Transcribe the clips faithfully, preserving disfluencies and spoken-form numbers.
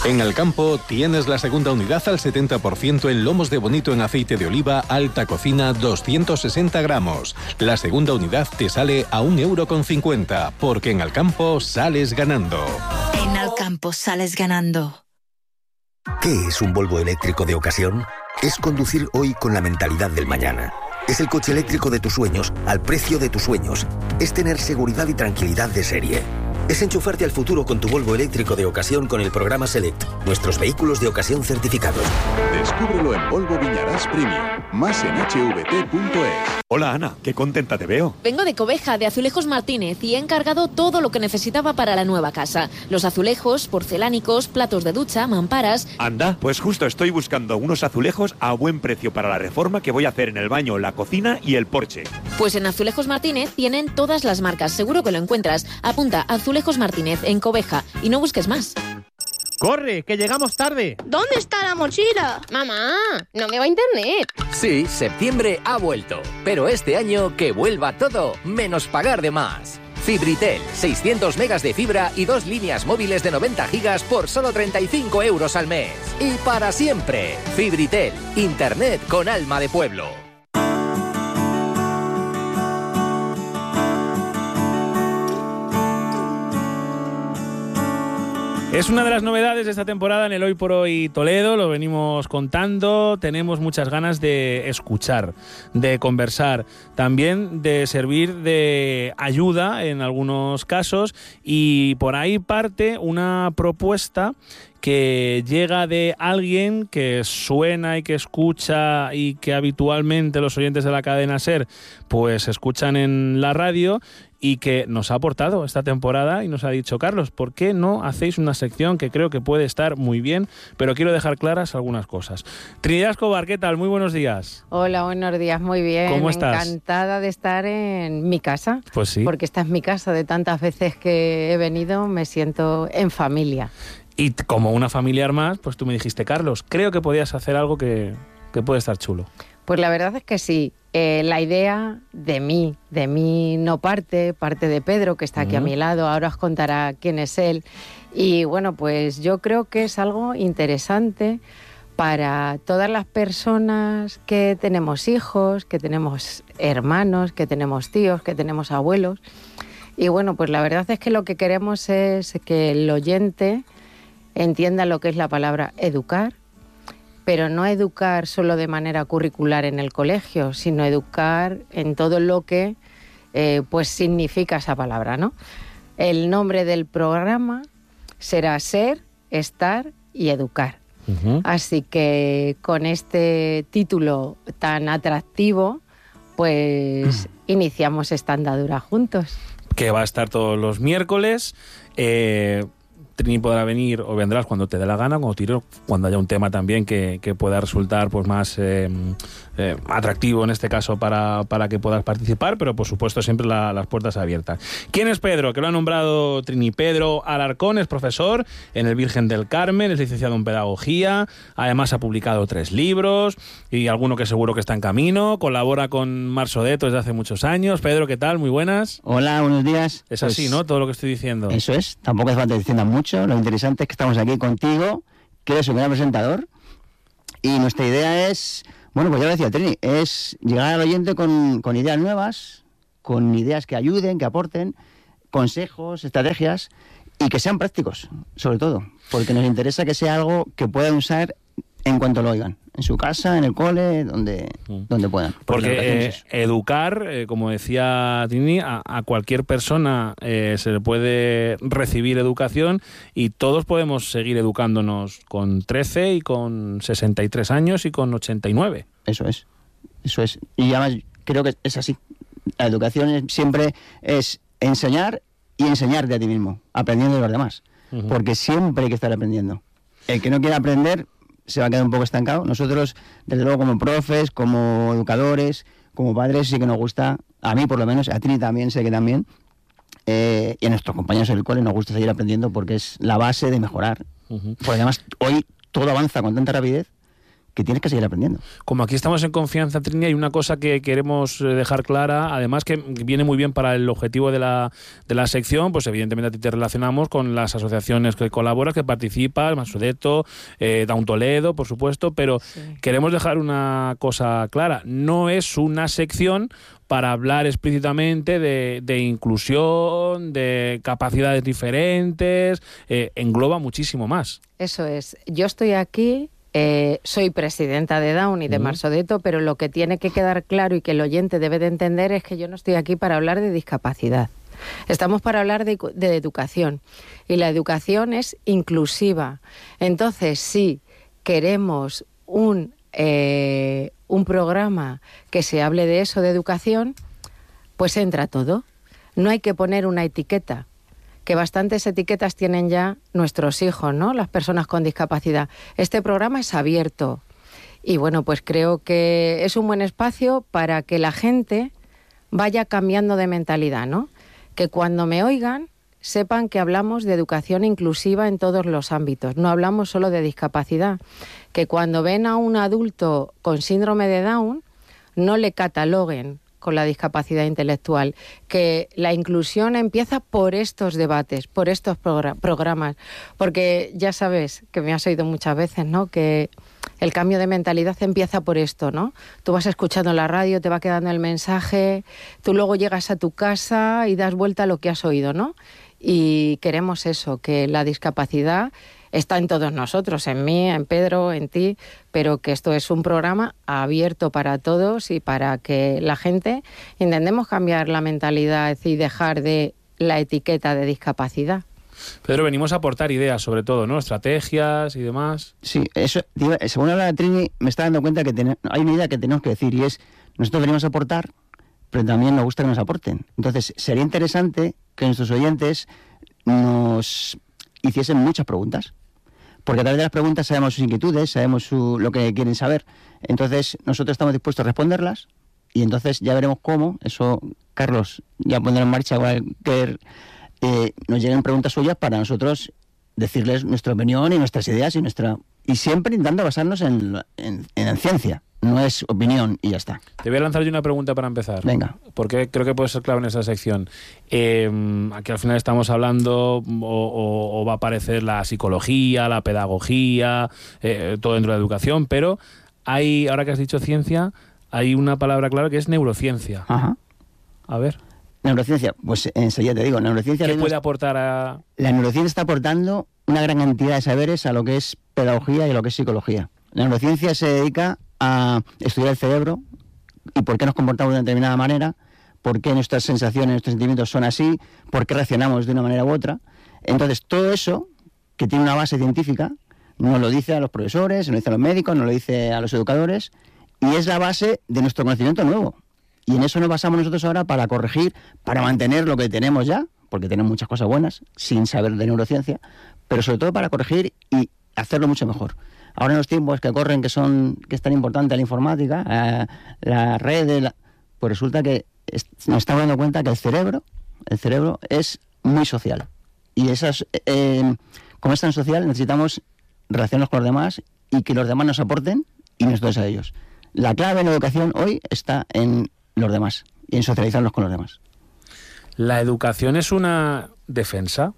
En Alcampo tienes la segunda unidad al setenta por ciento en lomos de bonito en aceite de oliva alta cocina doscientos sesenta gramos. La segunda unidad te sale a un euro con cincuenta, porque en Alcampo sales ganando. En Alcampo sales ganando. ¿Qué es un Volvo eléctrico de ocasión? Es conducir hoy con la mentalidad del mañana. Es el coche eléctrico de tus sueños, al precio de tus sueños. Es tener seguridad y tranquilidad de serie. Es enchufarte al futuro con tu Volvo eléctrico de ocasión con el programa Select, nuestros vehículos de ocasión certificados. Descúbrelo en Volvo Viñarás Premium, más en h v t punto es. Hola Ana, qué contenta te veo. Vengo de Cobeja, de Azulejos Martínez, y he encargado todo lo que necesitaba para la nueva casa. Los azulejos, porcelánicos, platos de ducha, mamparas... Anda, pues justo estoy buscando unos azulejos a buen precio para la reforma que voy a hacer en el baño, la cocina y el porche. Pues en Azulejos Martínez tienen todas las marcas, seguro que lo encuentras. Apunta Azulejos Martínez en Cobeja y no busques más. ¡Corre, que llegamos tarde! ¿Dónde está la mochila? Mamá, no me va internet. Sí, septiembre ha vuelto, pero este año que vuelva todo, menos pagar de más. Fibritel, seiscientos megas de fibra y dos líneas móviles de noventa gigas por solo treinta y cinco euros al mes. Y para siempre, Fibritel, internet con alma de pueblo. Es una de las novedades de esta temporada en el Hoy por Hoy Toledo, lo venimos contando, tenemos muchas ganas de escuchar, de conversar, también de servir de ayuda en algunos casos, y por ahí parte una propuesta que llega de alguien que suena y que escucha y que habitualmente los oyentes de la cadena SER pues escuchan en la radio, y que nos ha aportado esta temporada y nos ha dicho: Carlos, ¿por qué no hacéis una sección que creo que puede estar muy bien, pero quiero dejar claras algunas cosas? Trinidad Escobar, ¿qué tal? Muy buenos días. Hola, buenos días, muy bien. ¿Cómo estás? Encantada de estar en mi casa. Pues sí. Porque esta es mi casa, de tantas veces que he venido me siento en familia. Y como una familiar más, pues tú me dijiste: Carlos, creo que podías hacer algo que, que puede estar chulo. Pues la verdad es que sí. Eh, la idea de mí, de mí no parte, parte de Pedro, que está aquí uh-huh. a mi lado, ahora os contará quién es él. Y bueno, pues yo creo que es algo interesante para todas las personas que tenemos hijos, que tenemos hermanos, que tenemos tíos, que tenemos abuelos. Y bueno, pues la verdad es que lo que queremos es que el oyente entienda lo que es la palabra educar, pero no educar solo de manera curricular en el colegio, sino educar en todo lo que eh, pues significa esa palabra, ¿no? El nombre del programa será Ser, Estar y Educar. Uh-huh. Así que con este título tan atractivo, pues iniciamos esta andadura juntos. Que va a estar todos los miércoles. Eh... Trini podrá venir o vendrás cuando te dé la gana, cuando tiro, cuando haya un tema también que, que pueda resultar pues más eh, eh, atractivo en este caso para, para que puedas participar, pero por supuesto siempre la, las puertas abiertas. ¿Quién es Pedro? Que lo ha nombrado Trini. Pedro Alarcón es profesor en el Virgen del Carmen, es licenciado en Pedagogía, además ha publicado tres libros y alguno que seguro que está en camino, colabora con Mar Sodeto desde hace muchos años. Pedro, ¿qué tal? Muy buenas. Hola, buenos días. Es pues, así, ¿no? Todo lo que estoy diciendo. Eso es, tampoco hace falta decir mucho. Lo interesante es que estamos aquí contigo, que eres un gran presentador, y nuestra idea es, bueno, pues ya lo decía Trini, es llegar al oyente con, con ideas nuevas, con ideas que ayuden, que aporten, consejos, estrategias, y que sean prácticos, sobre todo, porque nos interesa que sea algo que puedan usar en cuanto lo oigan, en su casa, en el cole, donde, mm. donde puedan. Porque, porque eh, educar, eh, como decía Trini, a, a cualquier persona eh, se le puede recibir educación, y todos podemos seguir educándonos con trece y con sesenta y tres años y con ochenta y nueve. Eso es, eso es. Y además creo que es así. La educación es, siempre es enseñar y enseñarte a ti mismo, aprendiendo de los demás. Uh-huh. Porque siempre hay que estar aprendiendo. El que no quiera aprender se va a quedar un poco estancado. Nosotros, desde luego, como profes, como educadores, como padres, sí que nos gusta, a mí por lo menos, a Trini también, sé que también, eh, y a nuestros compañeros del cole nos gusta seguir aprendiendo porque es la base de mejorar. Uh-huh. Porque además hoy todo avanza con tanta rapidez que tienes que seguir aprendiendo. Como aquí estamos en confianza, Trini, hay una cosa que queremos dejar clara, además que viene muy bien para el objetivo de la, de la sección, pues evidentemente a ti te relacionamos con las asociaciones que colaboras, que participas, Mansudeto, eh, Down Toledo, por supuesto, pero sí. Queremos dejar una cosa clara, no es una sección para hablar explícitamente de, de inclusión, de capacidades diferentes, eh, engloba muchísimo más. Eso es, yo estoy aquí... Eh, soy presidenta de Down y de uh-huh. Mansudeto, pero lo que tiene que quedar claro y que el oyente debe de entender es que yo no estoy aquí para hablar de discapacidad. Estamos para hablar de, de educación, y la educación es inclusiva. Entonces, si queremos un, eh, un programa que se hable de eso, de educación, pues entra todo. No hay que poner una etiqueta, que bastantes etiquetas tienen ya nuestros hijos, ¿no? Las personas con discapacidad. Este programa es abierto y bueno, pues creo que es un buen espacio para que la gente vaya cambiando de mentalidad, ¿no? Que cuando me oigan sepan que hablamos de educación inclusiva en todos los ámbitos, no hablamos solo de discapacidad. Que cuando ven a un adulto con síndrome de Down no le cataloguen con la discapacidad intelectual, que la inclusión empieza por estos debates, por estos progr- programas, porque ya sabes, que me has oído muchas veces, ¿no?, que el cambio de mentalidad empieza por esto, ¿no? Tú vas escuchando la radio, te va quedando el mensaje, tú luego llegas a tu casa y das vuelta a lo que has oído, ¿no? Y queremos eso, que la discapacidad está en todos nosotros, en mí, en Pedro, en ti, pero que esto es un programa abierto para todos y para que la gente intentemos cambiar la mentalidad y dejar de la etiqueta de discapacidad. Pedro, venimos a aportar ideas, sobre todo, ¿no? Estrategias y demás. Sí, eso, según habla Trini, me está dando cuenta que ten, hay una idea que tenemos que decir, y es, nosotros venimos a aportar, pero también nos gusta que nos aporten. Entonces, sería interesante que nuestros oyentes nos hiciesen muchas preguntas, porque a través de las preguntas sabemos sus inquietudes, sabemos su, lo que quieren saber. Entonces, nosotros estamos dispuestos a responderlas, y entonces ya veremos cómo, eso Carlos ya pondrá en marcha cualquier... Eh, nos lleguen preguntas suyas para nosotros decirles nuestra opinión y nuestras ideas y nuestra y siempre intentando basarnos en, en, en ciencia, no es opinión y ya está. Te voy a lanzar yo una pregunta para empezar. Venga. Porque creo que puede ser clave en esa sección. Eh, aquí al final estamos hablando o, o, o va a aparecer la psicología, la pedagogía, eh, todo dentro de la educación, pero hay, ahora que has dicho ciencia, hay una palabra clave que es neurociencia. Ajá. A ver. Neurociencia, pues enseguida te digo, neurociencia... ¿Qué puede aportar a...? La neurociencia está aportando una gran cantidad de saberes a lo que es pedagogía y a lo que es psicología. La neurociencia se dedica a estudiar el cerebro y por qué nos comportamos de una determinada manera, por qué nuestras sensaciones, nuestros sentimientos son así, por qué reaccionamos de una manera u otra. Entonces, todo eso, que tiene una base científica, nos lo dice a los profesores, nos lo dice a los médicos, nos lo dice a los educadores, y es la base de nuestro conocimiento nuevo. Y en eso nos basamos nosotros ahora para corregir, para mantener lo que tenemos ya, porque tenemos muchas cosas buenas, sin saber de neurociencia, pero sobre todo para corregir y hacerlo mucho mejor. Ahora en los tiempos que corren, que son que es tan importante la informática, eh, las redes, la, pues resulta que es, nos estamos dando cuenta que el cerebro, el cerebro es muy social. Y esas, eh, como es tan social, necesitamos relacionarnos con los demás y que los demás nos aporten y nosotros a ellos. La clave en la educación hoy está en los demás y en socializarnos con los demás. ¿La educación es una defensa?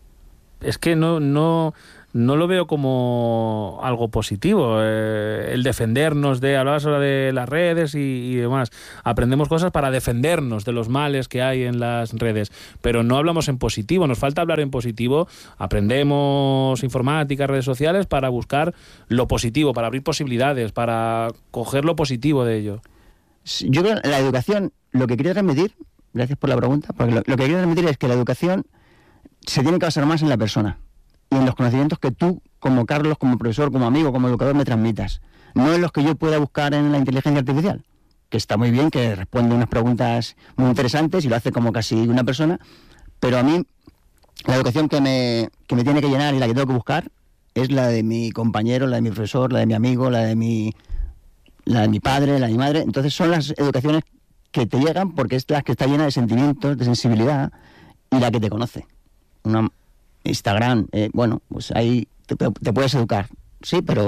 Es que no no no lo veo como algo positivo, eh, el defendernos de, hablabas ahora de las redes y, y demás, aprendemos cosas para defendernos de los males que hay en las redes, pero no hablamos en positivo, nos falta hablar en positivo, aprendemos informática, redes sociales para buscar lo positivo, para abrir posibilidades, para coger lo positivo de ello. Yo creo que la educación, lo que quería transmitir, gracias por la pregunta, porque lo, lo que quería transmitir es que la educación se tiene que basar más en la persona y en los conocimientos que tú, como Carlos, como profesor, como amigo, como educador, me transmitas. No en los que yo pueda buscar en la inteligencia artificial, que está muy bien, que responde unas preguntas muy interesantes y lo hace como casi una persona, pero a mí la educación que me, que me tiene que llenar y la que tengo que buscar es la de mi compañero, la de mi profesor, la de mi amigo, la de mi... la de mi padre, la de mi madre. Entonces son las educaciones que te llegan porque es la que está llena de sentimientos, de sensibilidad y la que te conoce. Una Instagram, eh, bueno, pues ahí te, te puedes educar, sí, pero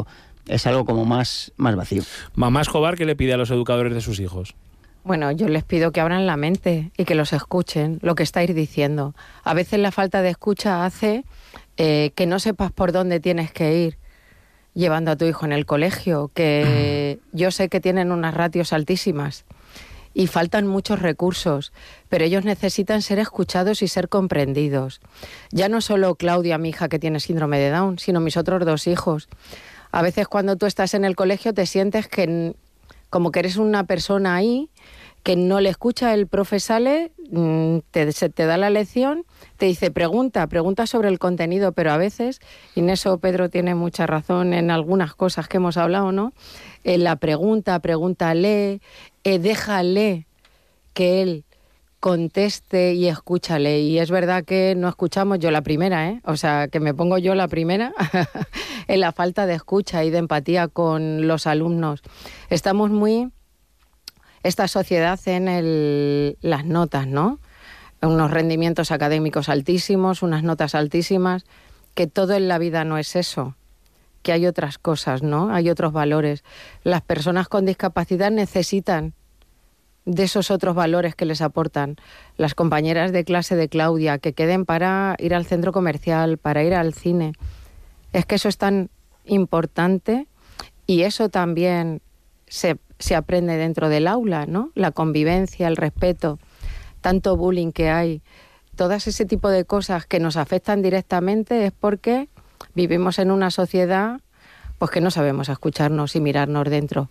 es algo como más, más vacío. Mamá Escobar, ¿qué le pide a los educadores de sus hijos? Bueno, yo les pido que abran la mente y que los escuchen, lo que estáis diciendo. A veces la falta de escucha hace eh, que no sepas por dónde tienes que ir llevando a tu hijo en el colegio, que yo sé que tienen unas ratios altísimas y faltan muchos recursos, pero ellos necesitan ser escuchados y ser comprendidos. Ya no solo Claudia, mi hija, que tiene síndrome de Down, sino mis otros dos hijos. A veces cuando tú estás en el colegio te sientes que como que eres una persona ahí que no le escucha, el profe sale, te, se te da la lección, te dice pregunta, pregunta sobre el contenido, pero a veces, y en eso Pedro tiene mucha razón en algunas cosas que hemos hablado, ¿no? En la pregunta, pregúntale, eh, déjale que él conteste y escúchale. Y es verdad que no escuchamos, yo la primera, ¿eh? O sea, que me pongo yo la primera en la falta de escucha y de empatía con los alumnos. Estamos muy... Esta sociedad en el, las notas, ¿no? Unos rendimientos académicos altísimos, unas notas altísimas, que todo en la vida no es eso, que hay otras cosas, ¿no? Hay otros valores. Las personas con discapacidad necesitan de esos otros valores que les aportan las compañeras de clase de Claudia, que queden para ir al centro comercial, para ir al cine. Es que eso es tan importante y eso también se, se aprende dentro del aula, ¿no? La convivencia, el respeto, tanto bullying que hay, todas ese tipo de cosas que nos afectan directamente es porque vivimos en una sociedad pues que no sabemos escucharnos y mirarnos dentro.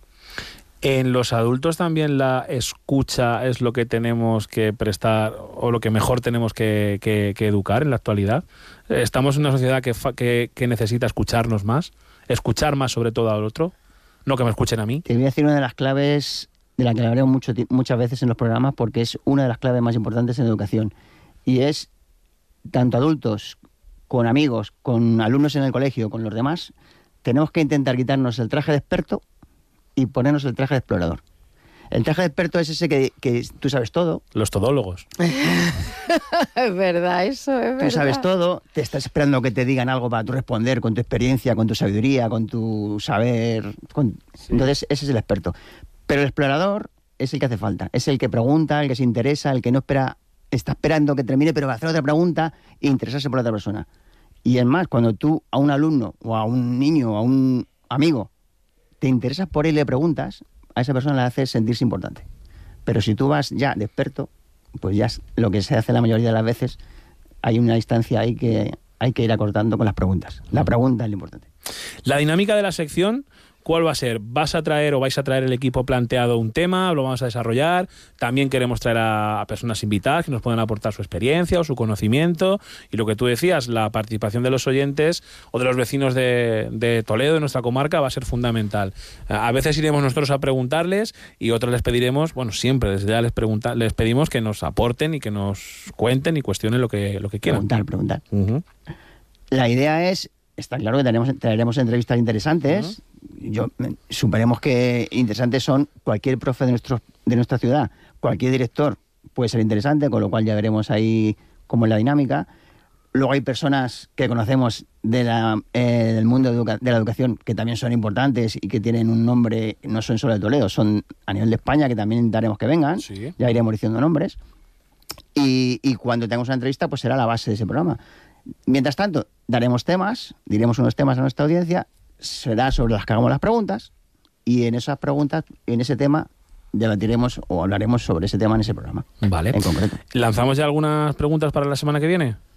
¿En los adultos también la escucha es lo que tenemos que prestar o lo que mejor tenemos que, que, que educar en la actualidad? ¿Estamos en una sociedad que, fa, que, que necesita escucharnos más? ¿Escuchar más sobre todo al otro? No que me escuchen a mí. Te voy a decir una de las claves de la que hablaré mucho, muchas veces en los programas porque es una de las claves más importantes en educación. Y es, tanto adultos, con amigos, con alumnos en el colegio, con los demás, tenemos que intentar quitarnos el traje de experto y ponernos el traje de explorador. El traje de experto es ese que, que tú sabes todo. Los todólogos. Es verdad, eso es verdad. Tú sabes todo, te estás esperando que te digan algo para tú responder con tu experiencia, con tu sabiduría, con tu saber. Con... Sí. Entonces, ese es el experto. Pero el explorador es el que hace falta. Es el que pregunta, el que se interesa, el que no espera, está esperando que termine, pero va a hacer otra pregunta e interesarse por otra persona. Y es más, cuando tú a un alumno o a un niño o a un amigo te interesas por él y le preguntas, a esa persona le haces sentirse importante. Pero si tú vas ya de experto, pues ya es lo que se hace la mayoría de las veces, hay una distancia ahí que hay que ir acortando con las preguntas. La pregunta es lo importante. La dinámica de la sección, ¿cuál va a ser? ¿Vas a traer o vais a traer el equipo planteado un tema? ¿Lo vamos a desarrollar? También queremos traer a, a personas invitadas que nos puedan aportar su experiencia o su conocimiento. Y lo que tú decías, la participación de los oyentes o de los vecinos de, de Toledo, de nuestra comarca, va a ser fundamental. A veces iremos nosotros a preguntarles y otros les pediremos, bueno, siempre desde ya les, pregunta, les pedimos que nos aporten y que nos cuenten y cuestionen lo que, lo que quieran. Preguntar, preguntar. Uh-huh. La idea es, está claro que tenemos, traeremos entrevistas interesantes. Uh-huh. Yo, suponemos que interesantes son cualquier profe de, nuestro, de nuestra ciudad, cualquier director puede ser interesante, con lo cual ya veremos ahí cómo es la dinámica. Luego hay personas que conocemos de la, eh, del mundo de, educa- de la educación que también son importantes y que tienen un nombre, no son solo de Toledo, son a nivel de España, que también daremos que vengan, sí. Ya iremos diciendo nombres. Y, y cuando tengamos una entrevista, pues será la base de ese programa. Mientras tanto, daremos temas, diremos unos temas a nuestra audiencia, será sobre las que hagamos las preguntas y en esas preguntas, en ese tema, debatiremos o hablaremos sobre ese tema en ese programa. Vale. En concreto. ¿Lanzamos ya algunas preguntas para la semana que viene?